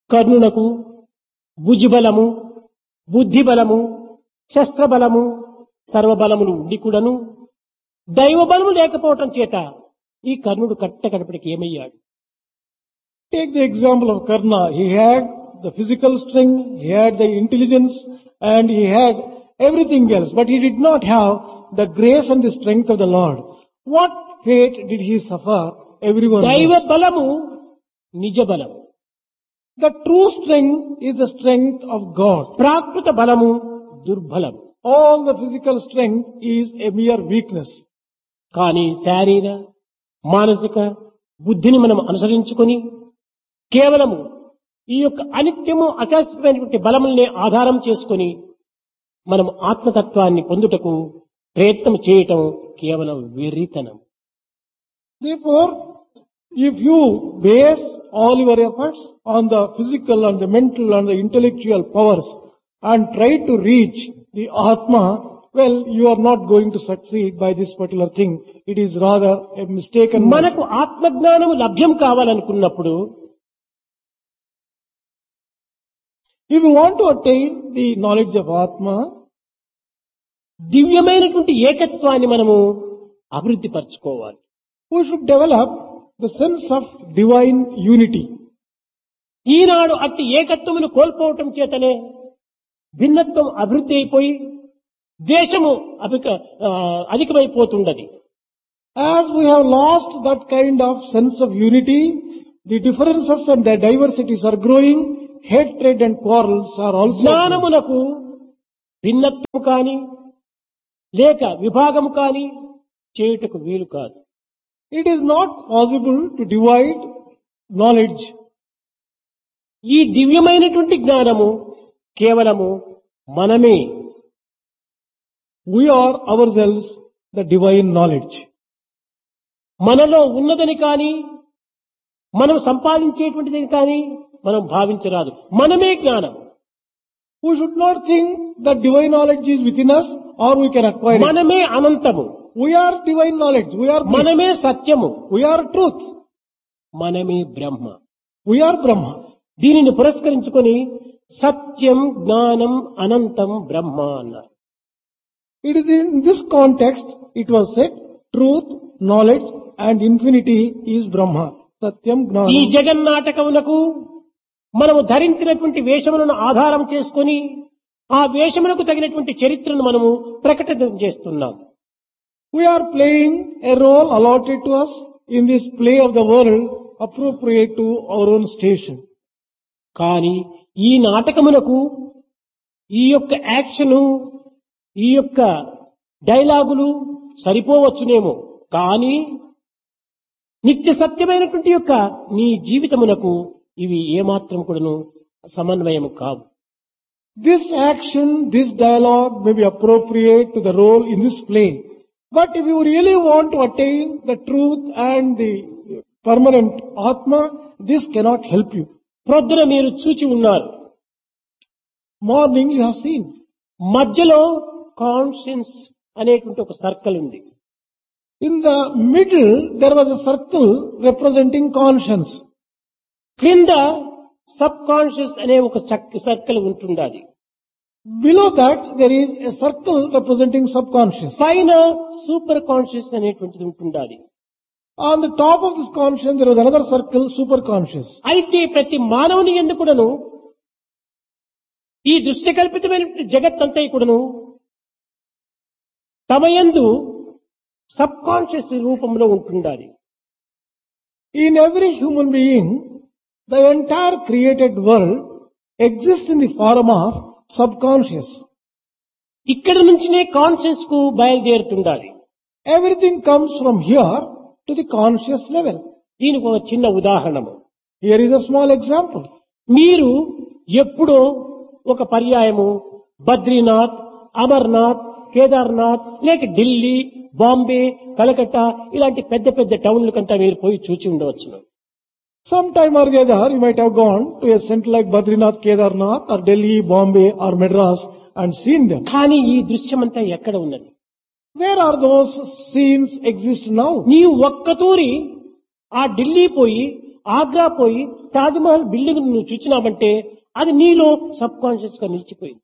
కర్ణునకు భుజబలము, బుద్ధిబలము, శస్త్రబలము, సర్వబలములు ఉండి కూడాను దైవబలము లేకపోవటం చేత ఈ కర్ణుడు కట్టకడపటికి ఏమయ్యాడు? Take the example of Karna. He had the physical strength, he had the intelligence, and he had everything else, but he did not have the grace and the strength of the Lord. What fate did he suffer? Everyone దైవ knows. బలము నిజ బలము, The true strength is the strength of God. ప్రాకృత బలము దుర్బలము. All the physical strength is a mere weakness. కానీ శారీర మానసిక బుద్ధిని మనం అనుసరించుకొని కేవలము ఈ యొక్క అనిత్యము అశాశ్వతమైనటువంటి బలముల్ని ఆధారం చేసుకొని మనం ఆత్మతత్వాన్ని పొందుటకు ప్రయత్నం చేయటం కేవలం వెర్రితనం. Therefore, if you base all your efforts on the physical and the mental and the intellectual powers and try to reach the Atma, well, you are not going to succeed by this particular thing. It is rather a mistaken notion. మనకు ఆత్మజ్ఞానము లభ్యం కావాలనుకున్నప్పుడు If you want to attain the knowledge of Atma, దివ్యమైనటువంటి ఏకత్వాన్ని మనము అభివృద్ధి పరచుకోవాలి. we should develop the sense of divine unity. ఈనాడు అట్టి ఏకత్వమును కోల్పోవటం చేతనే భిన్నత్వం అభివృద్ధి అయిపోయి ద్వేషము అధికమైపోతుండది. As we have lost that kind of sense of unity, the differences and the diversities are growing, hatred and quarrels are also growing. జ్ఞానమునకు భిన్నత్వము కాని లేక విభాగము కాని చేయుటకు వీలు కాదు. It is not possible to divide knowledge. ఈ దివ్యమైనటువంటి జ్ఞానము కేవలము మనమే. We are ourselves the divine knowledge. మనలో ఉన్నదని కానీ మనం సంపాదించేటువంటిది కానీ మనం భావించరాదు. మనమే జ్ఞానం. We should not think that divine knowledge is within us or we can acquire it. మనమే అనంతము. We are divine knowledge. We are bliss. మనమే సత్యము. We are truth. మనమే బ్రహ్మ. We are Brahma. దీనిని పురస్కరించుకొని సత్యం, జ్ఞానం, అనంతం బ్రహ్మ అన్నారు. It is in this context it was said, truth, knowledge and infinity is Brahma. Satyam ఈ Gnanam. జగన్నాటకమునకు మనము ధరించినటువంటి వేషములను ఆధారం చేసుకొని ఆ వేషములకు తగినటువంటి చరిత్రను మనము ప్రకటన చేస్తున్నాం. We are playing a role allotted to us in this play of the world appropriate to our own station. కానీ ఈ నాటకమునకు ఈ యొక్క యాక్షను, ఈ యొక్క డైలాగులు సరిపోవచ్చునేమో, కానీ నిత్య సత్యమైనటువంటి యొక్క నీ జీవితమునకు ఇవి ఏమాత్రం కూడాను సమన్వయము కావు. This action, this dialogue may be appropriate to the role in this play. But if you really want to attain the truth and the permanent Atma, this cannot help you. ప్రొద్దున మీరు చూచి ఉన్నారు, Morning you have seen. మధ్యలో conscience అనేటువంటి ఒక circle ఉంది. In the middle, there was a circle representing conscience. క్రింద sub conscious అనే ఒక సర్కిల్ ఉంటుండాలి. Below that, there is a circle representing subconscious. పైన సూపర్ కాన్షియస్ అనేటువంటిది ఉంటుండాలి. On the top of this conscience, there was another circle, superconscious. అయితే ప్రతి మానవుని యందు కూడాను ఈ దృశ్యకల్పితమైన జగత్తంతా కూడాను తమ యందు సబ్ కాన్షియస్ రూపంలో ఉంటుండాలి. In every human being, the entire created world exists in the form of subconscious. ఇక్కడ నుంచినే కాన్షియస్ కు బయలుదేరుతుండాలి. Everything comes from here to the conscious level. దీనికి ఒక చిన్న ఉదాహరణము. Here is a small example. మీరు ఎప్పుడో ఒక పర్యాయము బద్రీనాథ్, అమర్నాథ్, కేదార్నాథ్ లేక ఢిల్లీ, బాంబే, కలకత్తా ఇలాంటి పెద్ద పెద్ద టౌన్లకంతా మీరు పోయి చూచి ఉండవచ్చును. Sometime or the other, you might have gone to a center like Badrinath, Kedarnath or Delhi, Bombay or Madras and seen them. కానీ ఈ దృశ్యమంతా ఎక్కడ ఉన్నది? Where are those scenes exist now? నీవు ఒక్కతూరి ఆ ఢిల్లీ పోయి ఆగ్రా పోయి తాజ్మహల్ బిల్డింగ్ నువ్వు చూచినావంటే అది నీలో సబ్ కాన్షియస్ గా నిలిచిపోయింది.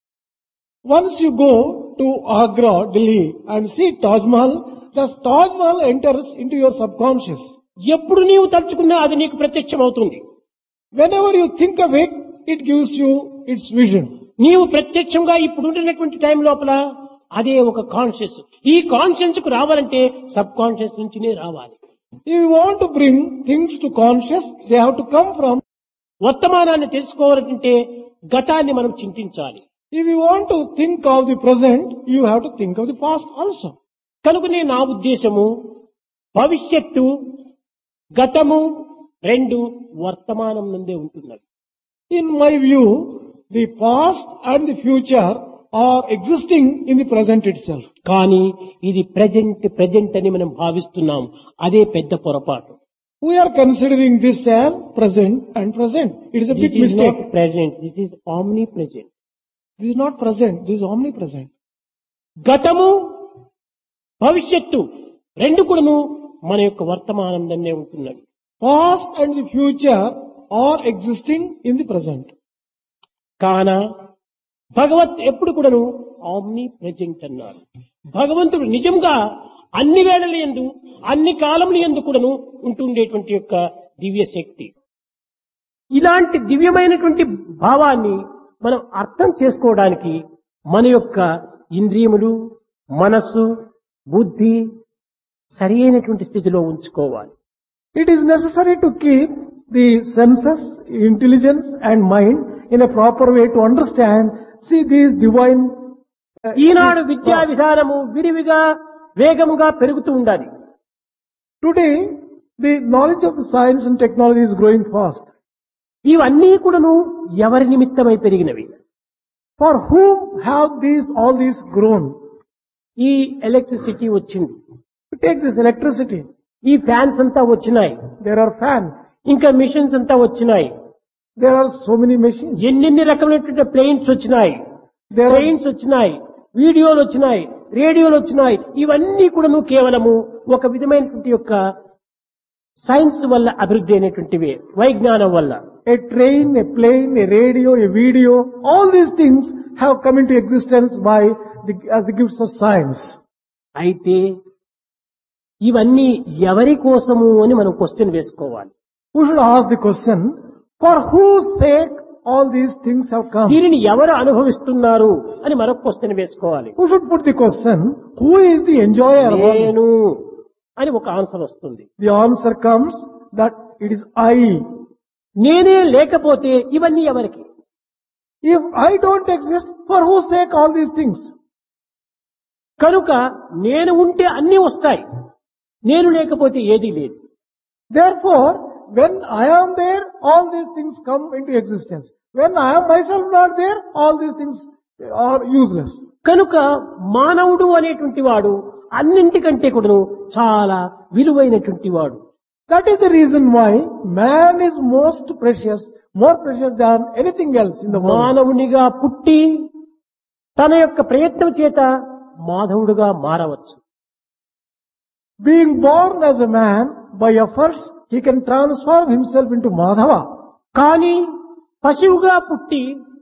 Once you go to Agra, Delhi and see Taj Mahal, the Taj Mahal enters into your subconscious. ఎప్పుడు నీవు తలుచుకున్నా అది నీకు ప్రత్యక్షం అవుతుంది. Whenever you think of it, it gives you its vision. నీవు ప్రత్యక్షంగా ఇప్పుడు ఉంటున్నటువంటి టైం లోపల అదే ఒక కాన్షియస్. ఈ కాన్షియస్ కు రావాలంటే సబ్ కాన్షియస్ నుంచినే రావాలి. If you want to bring things to conscious, they have to come from. వర్తమానాన్ని తెలుసుకోవాలంటే గతాన్ని మనం చింతించాలి. If you want to think of the present, you have to think of the past also. కనుకనే నా ఉద్దేశము భవిష్యత్తు గతము రెండు వర్తమానం నుండే ఉంటున్నది. In my view, the past and the future are existing in the present itself. కానీ ఇది ప్రెజెంట్ అని మనం భావిస్తున్నాం. అదే పెద్ద పొరపాటు. We are considering this as present and present. It is a big This is mistake. not present. This is omnipresent. This is not present. This is omnipresent. గతము భవిష్యత్తు రెండు కూడాను మన యొక్క వర్తమానంలోనే ఉంటున్నవి. Past and the future are existing in the present. కాన భగవత్ ఎప్పుడు కూడాను omni present అన్నారు. భగవంతుడు నిజంగా అన్ని వేళల యందు అన్ని కాలముల యందు కూడాను ఉంటుండేటువంటి యొక్క దివ్య శక్తి. ఇలాంటి దివ్యమైనటువంటి భావాన్ని మనం అర్థం చేసుకోవడానికి మన యొక్క ఇంద్రియములు, మనస్సు, బుద్ధి సరి అయినటువంటి స్థితిలో ఉంచుకోవాలి. It is necessary to keep the senses, intelligence and mind in a proper way to understand, see these divine. ఈనాడు విద్యా విధానము విరివిగా వేగముగా పెరుగుతూ ఉండాలి. Today, the knowledge of the science and technology is growing fast. ఇవన్నీ కూడాను ఎవరి నిమిత్తమై పెరిగినవి? For whom have all these grown? ఈ ఎలక్ట్రిసిటీ వచ్చింది, Take this electricity. ఈ ఫ్యాన్స్ అంతా వచ్చినాయి, There are fans. ఇంకా మిషన్స్ అంతా వచ్చినాయి, There are so many machines. ఎన్నెన్ని రకమైనటువంటి ప్లేన్స్ వచ్చినాయి, There are, ట్రైన్స్ వచ్చినాయి, వీడియోలు వచ్చినాయి, రేడియోలు వచ్చినాయి. ఇవన్నీ కూడాను కేవలము ఒక విధమైనటువంటి యొక్క సైన్స్ వల్ల అభివృద్ధి అయినటువంటివే, వైజ్ఞానం వల్ల. a train, a plane, a radio, a video, all these things have come into existence as the gifts of science. అయితే ఇవన్నీ ఎవరి కోసము అని మనం క్వశ్చన్ వేసుకోవాలి. Who should ask the question, for whose sake all these things have come? దీనిని ఎవరు అనుభవిస్తున్నారు అని మరొక క్వశ్చన్ వేసుకోవాలి. Who should put the question, who is the enjoyer of all this? నేను అని ఒక ఆన్సర్ వస్తుంది. The answer comes that it is I. నేనే లేకపోతే ఇవన్నీ ఎవరికి? If I don't exist, for whose sake all these things? కనుక నేను ఉంటే అన్నీ వస్తాయి, నేను లేకపోతే ఏదీ లేదు. Therefore, when I am there, all these things come into existence. When I am myself not there, all these things are useless. కనుక మానవుడు అనేటువంటి వాడు అన్నింటికంటే కూడాను చాలా విలువైనటువంటి వాడు. That is the reason why man is most precious, more precious than anything else in the world. మానవునిగా పుట్టి తన యొక్క ప్రయత్నం చేత మాధవుడుగా మారవచ్చు. Being born as a man, by efforts, he can transform himself into Madhava. కానీ పశువుగా పుట్టి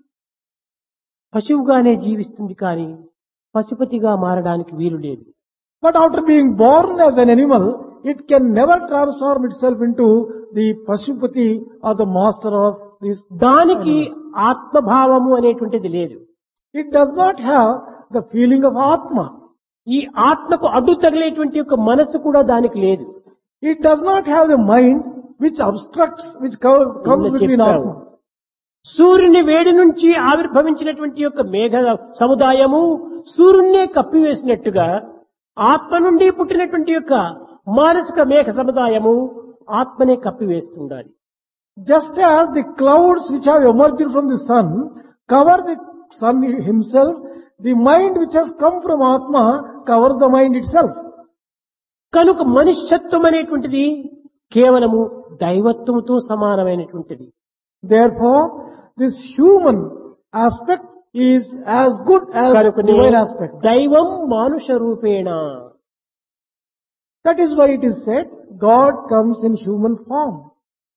పశువుగానే జీవిస్తుంది, కానీ పశుపతిగా మారడానికి వీలు లేదు. But after being born as an animal, it can never transform itself into the Pashupati or the master of this. దానికి ఆత్మభావము అనేటువంటిది లేదు. It does not have the feeling of Atma. ఈ ఆత్మకు అడ్డు తగిలేటువంటి యొక్క మనసు కూడా దానికి లేదు. It does not have the mind which obstructs, which comes between Atma. సూర్యుని వేడి నుంచి ఆవిర్భవించినటువంటి యొక్క మేఘ సముదాయము సూర్యున్నే కప్పివేసినట్టుగా ఆత్మ నుండి పుట్టినటువంటి యొక్క మానసిక మేఘ సముదాయము ఆత్మనే కప్పివేస్తుండాలి. Just as the clouds which have emerged from the sun cover the sun himself, the mind which has come from Atma covers the mind itself. కనుక మనుష్యత్వం అనేటువంటిది కేవలము దైవత్వముతో సమానమైనటువంటిది. Therefore, this human aspect is as good as divine aspect. దైవం మానుష రూపేణ. That is why it is said, God comes in human form.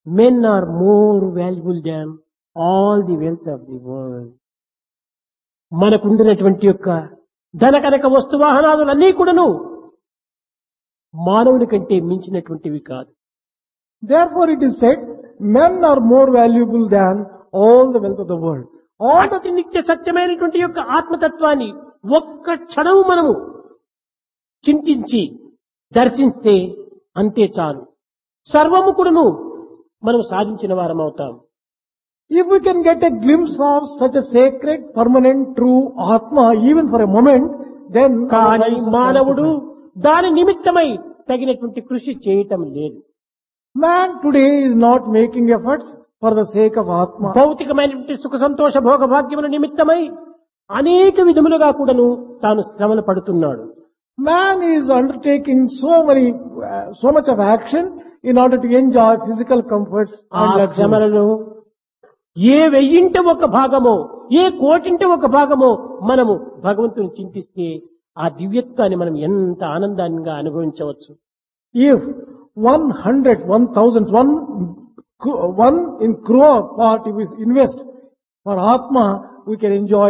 men are more valuable than all the wealth of the world. మనకుండినటువంటి యొక్క ధన కనక వస్తు వాహనాదులన్నీ కూడాను మానవుని కంటే మించినటువంటివి కాదు. Therefore it is said, men are more valuable than all the wealth of the world. All the అతి నిత్య సత్యమైనటువంటి యొక్క ఆత్మతత్వాన్ని ఒక్క క్షణము మనము చింతించి దర్శిస్తే అంతే చాలు, సర్వము కూడాను మనం సాధించిన వారం అవుతాం. If we can get a glimpse of such a sacred, permanent, true Atma, even for a moment, then our కానీ lives are మానవుడు sanctified. దాని నిమిత్తమై తగినటువంటి కృషి చేయటం లేదు. Man today is not making efforts for the sake of Atma. భౌతికమైనటువంటి సుఖ సంతోష భోగ భాగ్యముల నిమిత్తమై అనేక విధములుగా కూడాను తాను శ్రమలు పడుతున్నాడు. Man is undertaking so much of action in order to enjoy physical comforts ఆ and luxuries. శ్రమలలో ఏ వెయ్యింట ఒక భాగమో ఏ కోటింట ఒక భాగమో మనము భగవంతుని చింతిస్తే ఆ దివ్యత్వాన్ని మనం ఎంత ఆనందంగా అనుభవించవచ్చు. If 100, 1000, one in crore part if we invest for Atma, we can enjoy